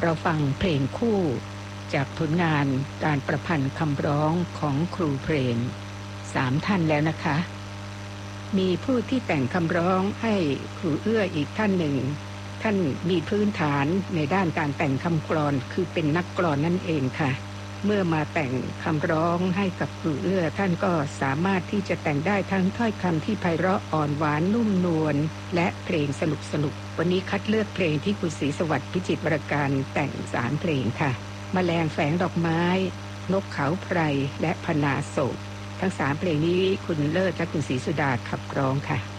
เราฟังเพลงคู่จากผลงานการประพันธ์คำร้องของครูเพลง3 ท่านแล้วนะคะมีผู้ที่แต่งคำร้องให้ครูเอื้ออีกท่านหนึ่งท่านมีพื้นฐานในด้านการแต่งคำกลอนคือเป็นนักกลอนนั่นเองค่ะเมื่อมาแต่งคำร้องให้กับครูเอื้อท่านก็สามารถที่จะแต่งได้ทั้งถ้อยคำที่ไพเราะอ่อนหวานนุ่มนวลและเพลงสนุกวันนี้คัดเลือกเพลงที่คุณศรีสวัสดิ์พิจิตรวรการแต่ง3 เพลงค่ะแมลงแฝงดอกไม้นกเขาไพรและพนาโศกทั้ง3 เพลงนี้คุณเลิศและคุณศรีสุดาขับร้องค่ะ